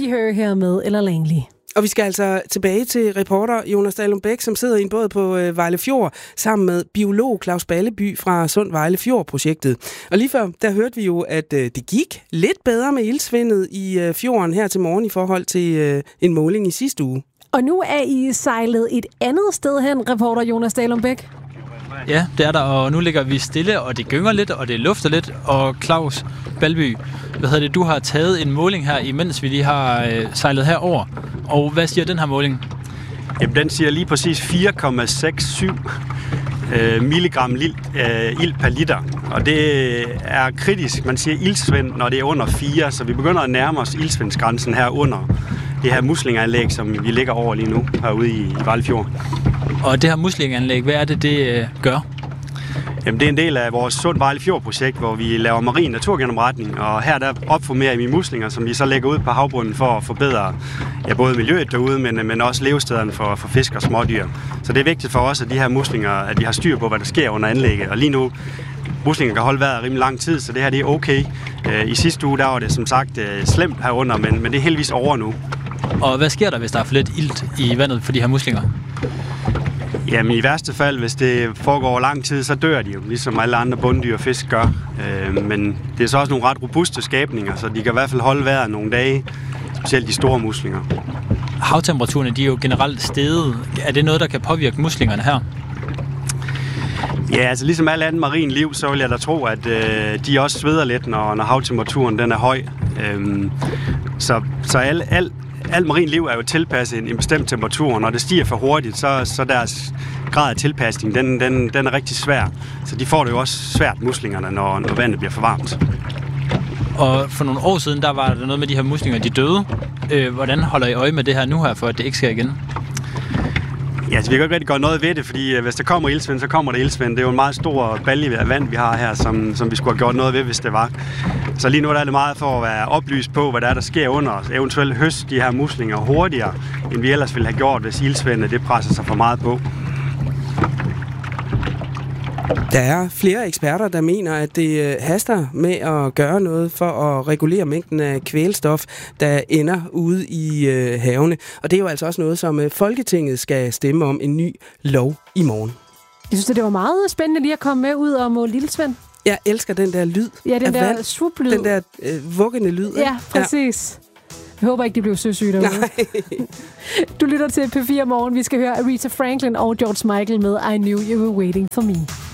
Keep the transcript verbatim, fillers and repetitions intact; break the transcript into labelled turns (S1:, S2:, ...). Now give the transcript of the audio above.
S1: Her her med Ella Langley.
S2: Og vi skal altså tilbage til reporter Jonas Dalum Bech, som sidder i en båd på øh, Vejle Fjord, sammen med biolog Claus Balleby fra Sund Vejle Fjord-projektet. Og lige før, der hørte vi jo, at øh, det gik lidt bedre med iltsvindet i øh, fjorden her til morgen i forhold til øh, en måling i sidste uge. Og nu er I sejlet et andet sted hen, reporter Jonas Dalum Bech.
S3: Ja, det er der, og nu ligger vi stille, og det gynger lidt, og det lufter lidt, og Claus Balleby, hvad hedder det, du har taget en måling her, imens vi lige har øh, sejlet herover. Og hvad siger den her måling?
S4: Jamen, den siger lige præcis fire komma seks syv øh, milligram ilt, øh, ilt per liter, og det er kritisk. Man siger iltsvind, når det er under fire, så vi begynder at nærme os iltsvindsgrænsen her under det her muslingeanlæg, som vi ligger over lige nu herude i Vejle Fjord.
S3: Og det her muslingeanlæg, hvad er det, det øh, gør?
S4: Jamen, det er en del af vores Sund Vejle Fjord-projekt, hvor vi laver marin naturgenopretning, og her der opformerer vi muslinger, som vi så lægger ud på havbunden for at forbedre ja, både miljøet derude, men, men også levestederne for, for fisk og smådyr. Så det er vigtigt for os, at de her muslinger, at vi har styr på, hvad der sker under anlægget. Og lige nu, muslinger kan holde vejret rimelig lang tid, så det her det er okay. I sidste uge, der var det som sagt slemt herunder, men, men det er heldigvis over nu.
S3: Og hvad sker der, hvis der er for lidt ilt i vandet for de her muslinger?
S4: Jamen i værste fald, hvis det foregår over lang tid, så dør de jo, ligesom alle andre bunddyr og fisk gør. Øh, men det er så også nogle ret robuste skabninger, så de kan i hvert fald holde vejret nogle dage, specielt de store muslinger.
S3: Havtemperaturerne, de er jo generelt steget. Er det noget, der kan påvirke muslingerne her?
S4: Ja, altså ligesom alt andet marin liv, så vil jeg da tro, at øh, de også sveder lidt, når, når havtemperaturen den er høj. Øh, så så alt al, al marin liv er jo tilpasset en, en bestemt temperatur, og når det stiger for hurtigt, så, så deres grad af tilpasning, den, den, den er rigtig svær. Så de får det jo også svært, muslingerne, når, når vandet bliver for varmt.
S3: Og for nogle år siden, der var der noget med de her muslinger, de døde. Øh, hvordan holder I øje med det her nu her, for at det ikke sker igen?
S4: Ja, så vi kan ikke rigtig gøre noget ved det, fordi hvis der kommer iltsvind, så kommer der iltsvind. Det er jo en meget stor balje af vand, vi har her, som, som vi skulle have gjort noget ved, hvis det var. Så lige nu er det meget for at være oplyst på, hvad der er, der sker under os. Eventuelt høste de her muslinger hurtigere, end vi ellers ville have gjort, hvis iltsvindet det presser sig for meget på.
S2: Der er flere eksperter, der mener, at det haster med at gøre noget for at regulere mængden af kvælstof, der ender ude i øh, havene. Og det er jo altså også noget, som Folketinget skal stemme om en ny lov i morgen.
S1: Jeg synes, det var meget spændende lige at komme med ud og måle iltsvind.
S2: Jeg elsker den der lyd.
S1: Ja, den der swoop-lyd.
S2: Den der øh, vuggende lyd.
S1: Ja, præcis. Ja. Jeg håber ikke, de blev søsyge derude.
S2: Nej.
S1: Du lytter til P fire Morgen. Vi skal høre Aretha Franklin og George Michael med I Knew You Were Waiting For Me.